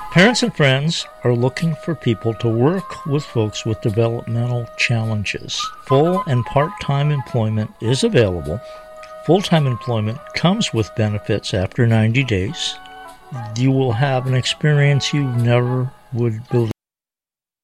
Parents and friends are looking for people to work with folks with developmental challenges. Full and part-time employment is available. Full-time employment comes with benefits after 90 days. You will have an experience you never would believe.